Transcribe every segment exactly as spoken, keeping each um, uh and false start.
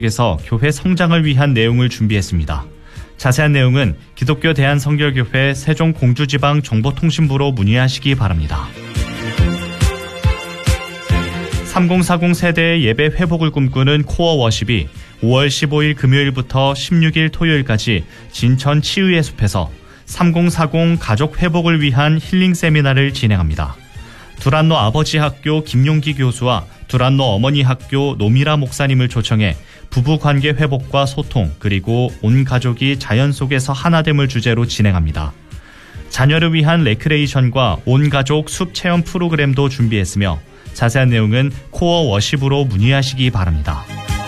에서 교회 성장을 위한 내용을 준비했습니다. 자세한 내용은 기독교 대한성결교회 세종공주지방정보통신부로 문의하시기 바랍니다. 삼공사공 세대의 예배 회복을 꿈꾸는 코어 워십이 오월 십오일 금요일부터 십육일 토요일까지 진천 치유의 숲에서 삼공사공 가족 회복을 위한 힐링 세미나를 진행합니다. 두란노 아버지 학교 김용기 교수와 두란노 어머니 학교 노미라 목사님을 초청해 부부관계 회복과 소통 그리고 온 가족이 자연 속에서 하나됨을 주제로 진행합니다. 자녀를 위한 레크레이션과 온 가족 숲 체험 프로그램도 준비했으며 자세한 내용은 코어 워십으로 문의하시기 바랍니다.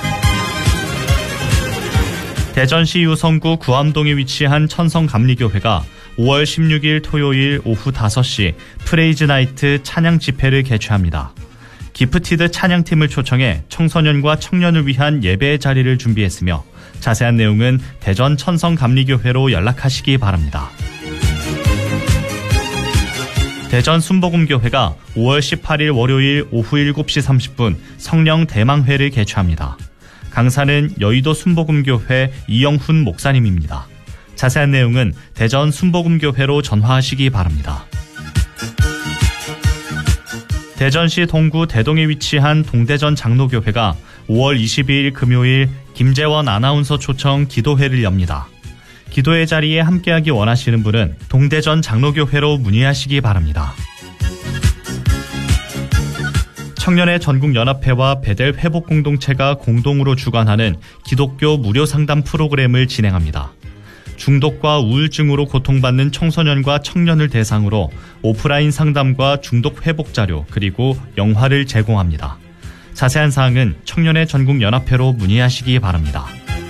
대전시 유성구 구암동에 위치한 천성감리교회가 오월 십육일 토요일 오후 다섯시 프레이즈 나이트 찬양 집회를 개최합니다. 기프티드 찬양팀을 초청해 청소년과 청년을 위한 예배의 자리를 준비했으며 자세한 내용은 대전 천성감리교회로 연락하시기 바랍니다. 대전 순복음교회가 오월 십팔일 월요일 오후 일곱시 삼십분 성령 대망회를 개최합니다. 강사는 여의도 순복음교회 이영훈 목사님입니다. 자세한 내용은 대전 순복음교회로 전화하시기 바랍니다. 대전시 동구 대동에 위치한 동대전 장로교회가 오월 이십이일 금요일 김재원 아나운서 초청 기도회를 엽니다. 기도회 자리에 함께하기 원하시는 분은 동대전 장로교회로 문의하시기 바랍니다. 청년의 전국연합회와 베델 회복공동체가 공동으로 주관하는 기독교 무료 상담 프로그램을 진행합니다. 중독과 우울증으로 고통받는 청소년과 청년을 대상으로 오프라인 상담과 중독 회복 자료 그리고 영화를 제공합니다. 자세한 사항은 청년의 전국연합회로 문의하시기 바랍니다.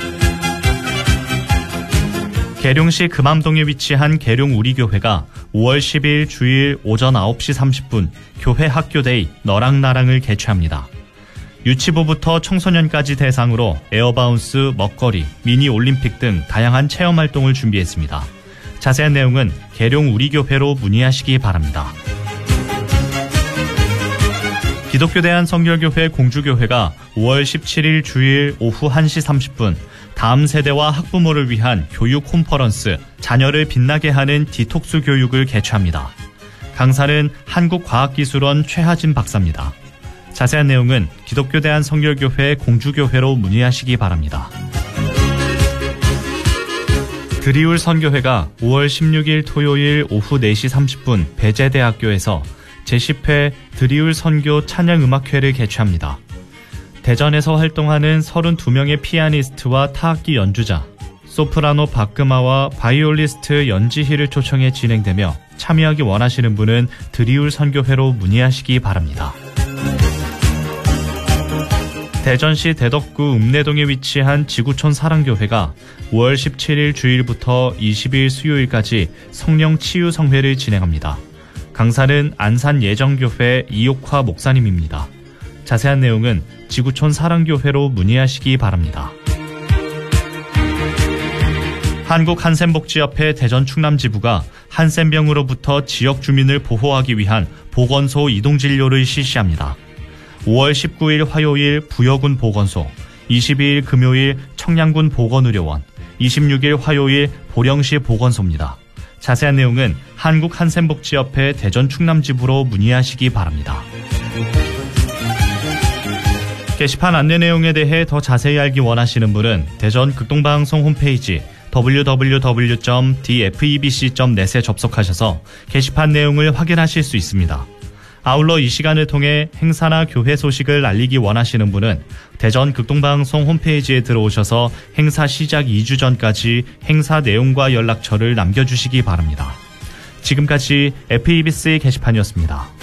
계룡시 금암동에 위치한 계룡우리교회가 오월 십일 주일 오전 아홉시 삼십분 교회 학교데이 너랑 나랑을 개최합니다. 유치부부터 청소년까지 대상으로 에어바운스, 먹거리, 미니 올림픽 등 다양한 체험활동을 준비했습니다. 자세한 내용은 계룡우리교회로 문의하시기 바랍니다. 기독교 대한성결교회 공주교회가 오월 십칠일 주일 오후 한시 삼십분 다음 세대와 학부모를 위한 교육 콘퍼런스 자녀를 빛나게 하는 디톡스 교육을 개최합니다. 강사는 한국과학기술원 최하진 박사입니다. 자세한 내용은 기독교 대한성결교회 공주교회로 문의하시기 바랍니다. 드리울 선교회가 오월 십육일 토요일 오후 네시 삼십분 배재대학교에서 제십회 드리울 선교 찬양음악회를 개최합니다. 대전에서 활동하는 서른두명의 피아니스트와 타악기 연주자, 소프라노 박금아와 바이올리스트 연지희를 초청해 진행되며 참여하기 원하시는 분은 드리울 선교회로 문의하시기 바랍니다. 대전시 대덕구 읍내동에 위치한 지구촌 사랑교회가 오월 십칠일 주일부터 이십일 수요일까지 성령 치유 성회를 진행합니다. 강사는 안산 예정교회 이옥화 목사님입니다. 자세한 내용은 지구촌 사랑교회로 문의하시기 바랍니다. 한국한센복지협회 대전 충남지부가 한센병으로부터 지역 주민을 보호하기 위한 보건소 이동진료를 실시합니다. 오월 십구일 화요일 부여군 보건소, 이십이일 금요일 청량군 보건의료원, 이십육일 화요일 보령시 보건소입니다. 자세한 내용은 한국한센복지협회 대전 충남지부로 문의하시기 바랍니다. 게시판 안내 내용에 대해 더 자세히 알기 원하시는 분은 대전 극동방송 홈페이지 더블유 더블유 더블유 점 디에프이비씨 점 넷에 접속하셔서 게시판 내용을 확인하실 수 있습니다. 아울러 이 시간을 통해 행사나 교회 소식을 알리기 원하시는 분은 대전 극동방송 홈페이지에 들어오셔서 행사 시작 이 주 전까지 행사 내용과 연락처를 남겨주시기 바랍니다. 지금까지 에프이비씨 게시판이었습니다.